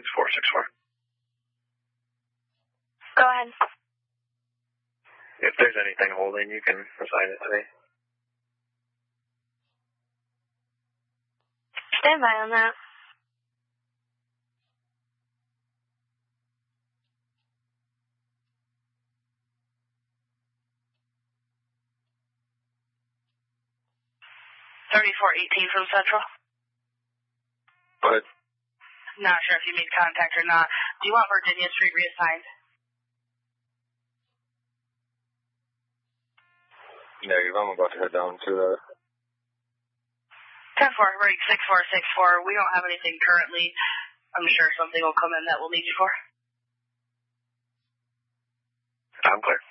6464. Go ahead. If there's anything holding, you can assign it to me. Stand by on that. $3418 from Central. But Not sure if you made contact or not. Do you want Virginia Street reassigned? negative, I'm about to head down to the 10-4, break 6464. We don't have anything currently. I'm sure something will come in that we'll need you for. I'm clear.